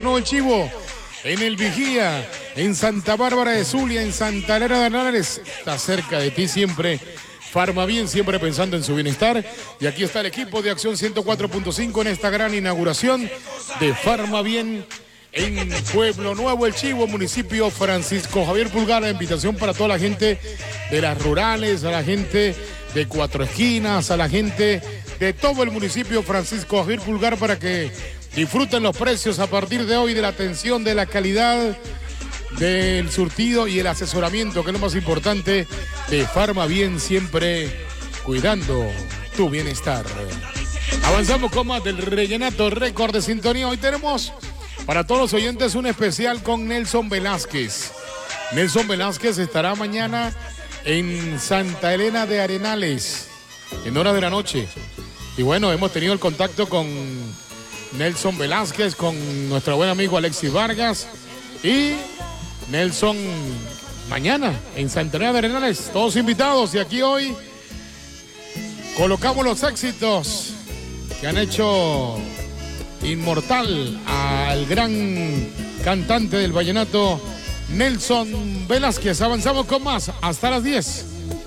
Nuevo El Chivo, en El Vigía, en Santa Bárbara de Zulia, en Santa Elena de Arenales. Está cerca de ti siempre. Farmavien, siempre pensando en su bienestar. Y aquí está el equipo de Acción 104.5 en esta gran inauguración de Farmavien en Pueblo Nuevo El Chivo, municipio Francisco Javier Pulgar. La invitación para toda la gente de las rurales, a la gente de Cuatro Esquinas, a la gente de todo el municipio Francisco Javier Pulgar, para que disfruten los precios a partir de hoy, de la atención, de la calidad, del surtido y el asesoramiento, que es lo más importante, de Farmavien, siempre cuidando tu bienestar. Avanzamos con más del Rellenato Récord de Sintonía. Hoy tenemos para todos los oyentes un especial con Nelson Velázquez. Nelson Velázquez estará mañana en Santa Elena de Arenales, en horas de la noche. Y bueno, hemos tenido el contacto con Nelson Velázquez, con nuestro buen amigo Alexis Vargas. Y Nelson mañana en Santa Elena de Arenales, todos invitados. Y aquí hoy colocamos los éxitos que han hecho inmortal al gran cantante del vallenato Nelson Velázquez. Avanzamos con más hasta las 10.